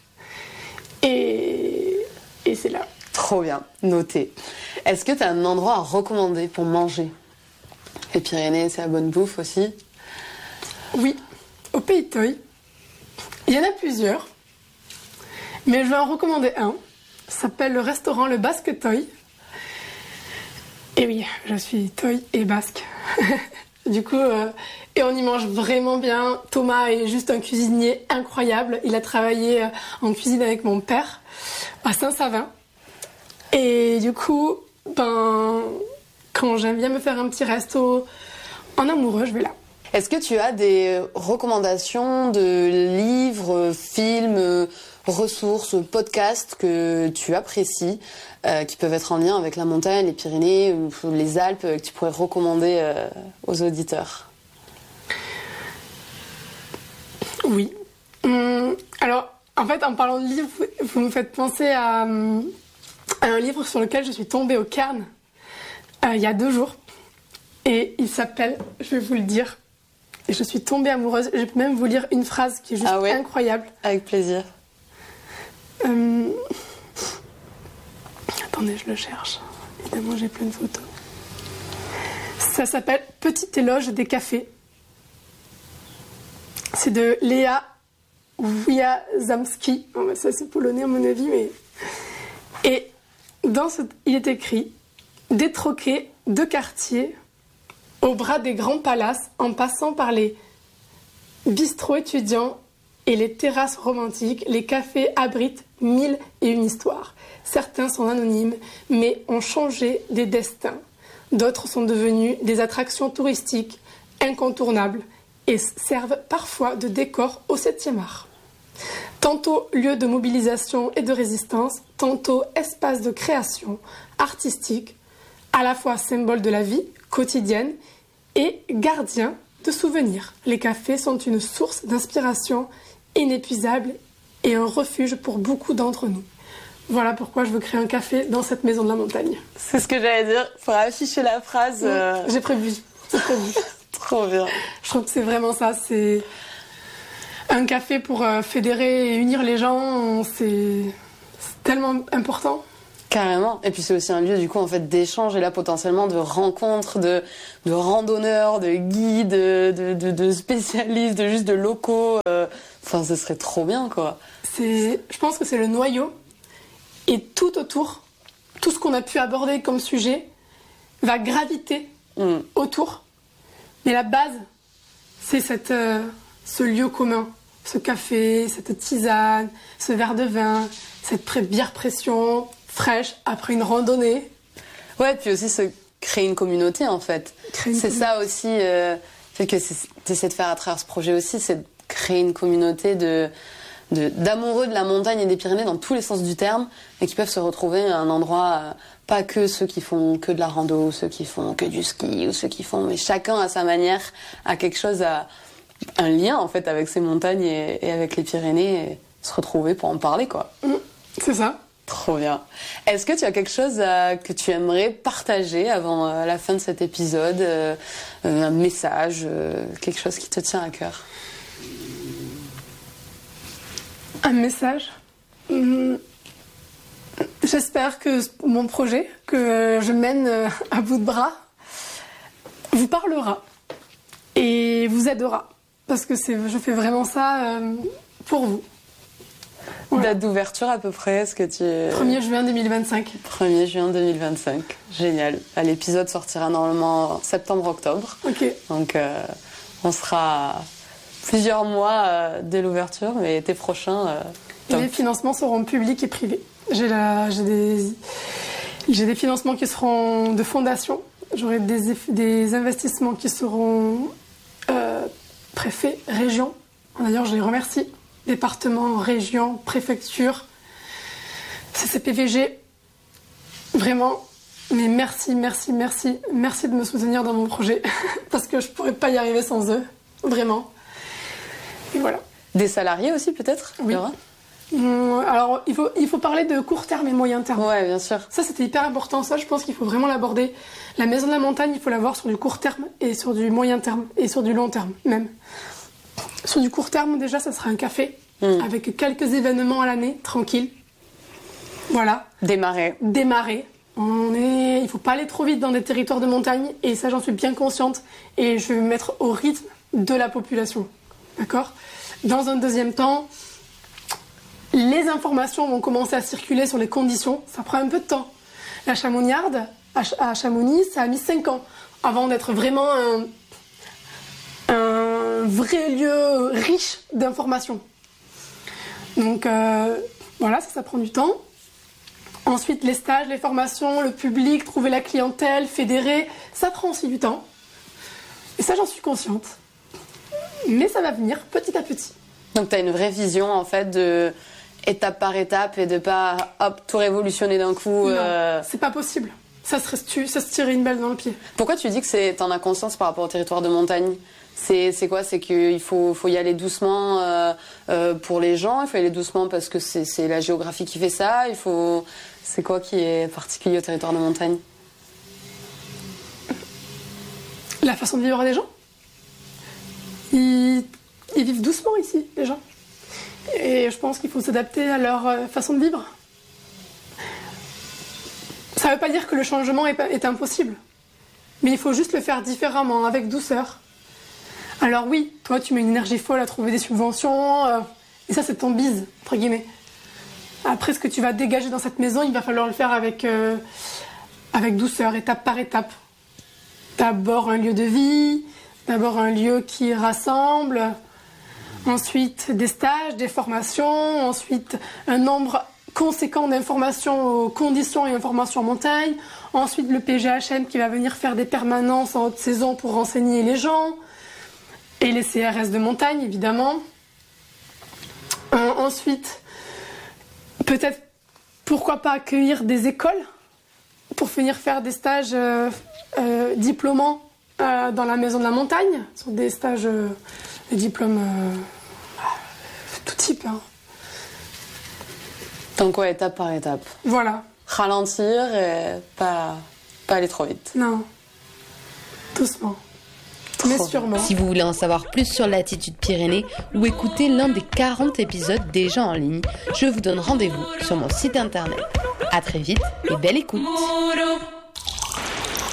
Et c'est là. Trop bien, noté. Est-ce que tu as un endroit à recommander pour manger ? Les Pyrénées, c'est la bonne bouffe aussi ? Oui, au Pays de Toy. Il y en a plusieurs. Mais je vais en recommander un. Ça s'appelle le restaurant Le Basque Toy. Et oui, je suis Toy et basque. Du coup, et on y mange vraiment bien. Thomas est juste un cuisinier incroyable. Il a travaillé en cuisine avec mon père à Saint-Savin. Et du coup, quand j'aime bien me faire un petit resto en amoureux, je vais là. Est-ce que tu as des recommandations de livres, films, ressources, podcasts que tu apprécies, qui peuvent être en lien avec la montagne, les Pyrénées ou les Alpes, que tu pourrais recommander aux auditeurs ? Oui. Alors, en fait, en parlant de livres, vous me faites penser à un livre sur lequel je suis tombée au Cairn il y a 2 jours. Et il s'appelle, je vais vous le dire, et je suis tombée amoureuse. Je peux même vous lire une phrase qui est juste incroyable. Avec plaisir. Attendez, je le cherche. Évidemment, j'ai plein de photos. Ça s'appelle Petit éloge des cafés. C'est de Léa Wiazamski. Ça, c'est polonais à mon avis, mais... Et il est écrit « Des troquets de quartier au bras des grands palaces, en passant par les bistrots étudiants et les terrasses romantiques, les cafés abritent 1001 histoires. Certains sont anonymes, mais ont changé des destins. D'autres sont devenus des attractions touristiques incontournables et servent parfois de décor au 7e art. Tantôt lieu de mobilisation et de résistance, tantôt espace de création artistique, à la fois symbole de la vie quotidienne et gardien de souvenirs. Les cafés sont une source d'inspiration inépuisable et un refuge pour beaucoup d'entre nous. Voilà pourquoi je veux créer un café dans cette maison de la montagne. C'est ce que j'allais dire. Il faudra afficher la phrase. J'ai prévu. C'est prévu. Trop bien. Je trouve que c'est vraiment ça. C'est un café pour fédérer et unir les gens. C'est tellement important. Carrément. Et puis c'est aussi un lieu du coup en fait d'échange et là potentiellement de rencontres, de randonneurs, de guides, de spécialistes, de locaux. Enfin, ce serait trop bien quoi. Je pense que c'est le noyau. Et tout autour, tout ce qu'on a pu aborder comme sujet va graviter autour. Mais la base, c'est ce lieu commun, ce café, cette tisane, ce verre de vin, cette bière pression fraîche après une randonnée. Ouais, puis aussi se créer une communauté en fait. C'est ça aussi, que t'essaies de faire à travers ce projet aussi, c'est de créer une communauté d'amoureux de la montagne et des Pyrénées dans tous les sens du terme et qui peuvent se retrouver à un endroit, pas que ceux qui font que de la rando, ceux qui font que du ski ou ceux qui font, mais chacun à sa manière a quelque chose, un lien en fait avec ces montagnes et avec les Pyrénées et se retrouver pour en parler quoi. C'est ça. Trop bien. Est-ce que tu as quelque chose que tu aimerais partager avant la fin de cet épisode, un message, quelque chose qui te tient à cœur? Un message. J'espère que mon projet, que je mène à bout de bras, vous parlera et vous aidera. Parce que je fais vraiment ça pour vous. Voilà. Date d'ouverture à peu près, est-ce que tu... 1er juin 2025. 1er juin 2025, génial. L'épisode sortira normalement septembre-octobre. Ok. Donc on sera plusieurs mois dès l'ouverture, mais l'été prochain... Les financements seront publics et privés. J'ai des financements qui seront de fondation. J'aurai des investissements qui seront préfet, région. D'ailleurs, je les remercie. Département, région, préfecture, CCPVG. Vraiment, mais merci de me soutenir dans mon projet. Parce que je ne pourrais pas y arriver sans eux. Vraiment. Et voilà. Des salariés aussi, peut-être? Oui. Alors, il faut parler de court terme et moyen terme. Ouais, bien sûr. Ça, c'était hyper important. Ça, je pense qu'il faut vraiment l'aborder. La maison de la montagne, il faut l'avoir sur du court terme et sur du moyen terme et sur du long terme, même. Sur du court terme, déjà, ça sera un café avec quelques événements à l'année, tranquille. Voilà. Démarrer. Il ne faut pas aller trop vite dans des territoires de montagne et ça, j'en suis bien consciente. Et je vais me mettre au rythme de la population. D'accord ? Dans un deuxième temps, les informations vont commencer à circuler sur les conditions. Ça prend un peu de temps. La Chamoniarde, à Chamonix, ça a mis 5 ans avant d'être vraiment un vrai lieu riche d'informations. Donc voilà, ça prend du temps. Ensuite, les stages, les formations, le public, trouver la clientèle, fédérer, ça prend aussi du temps. Et ça, j'en suis consciente. Mais ça va venir petit à petit. Donc tu as une vraie vision en fait de étape par étape et de pas tout révolutionner d'un coup. Non, c'est pas possible. Ça se tirer une balle dans le pied. Pourquoi tu dis que t'en as conscience par rapport au territoire de montagne ? C'est quoi ? C'est qu'il faut y aller doucement pour les gens, il faut y aller doucement parce que c'est la géographie qui fait ça, c'est quoi qui est particulier au territoire de montagne ? La façon de vivre des gens. Ils vivent doucement ici, les gens. Et je pense qu'il faut s'adapter à leur façon de vivre. Ça ne veut pas dire que le changement est impossible. Mais il faut juste le faire différemment, avec douceur. Alors oui, toi tu mets une énergie folle à trouver des subventions, et ça c'est ton bise, entre guillemets. Après ce que tu vas dégager dans cette maison, il va falloir le faire avec douceur, étape par étape. D'abord un lieu de vie, d'abord un lieu qui rassemble, ensuite des stages, des formations, ensuite un nombre conséquent d'informations aux conditions et informations en montagne, ensuite le PGHM qui va venir faire des permanences en haute saison pour renseigner les gens, et les CRS de montagne évidemment. Ensuite, peut-être, pourquoi pas accueillir des écoles pour venir faire des stages diplômants dans la maison de la montagne. Ce sont des stages, des diplômes tout type. Hein. Donc ouais, étape par étape. Voilà. Ralentir et pas aller trop vite. Non. Doucement. Mais sûrement. Si vous voulez en savoir plus sur l'Attitude Pyrénées ou écouter l'un des 40 épisodes déjà en ligne, je vous donne rendez-vous sur mon site internet. À très vite et belle écoute.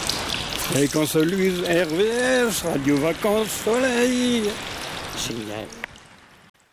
Fréquence Luz, RVS, Radio Vacances Soleil. Génial.